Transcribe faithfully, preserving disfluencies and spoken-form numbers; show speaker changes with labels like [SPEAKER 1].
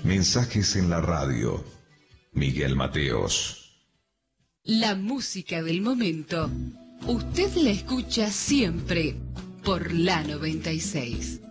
[SPEAKER 1] Mensajes en la radio. Miguel Mateos.
[SPEAKER 2] La música del momento. Usted la escucha siempre por la noventa y seis.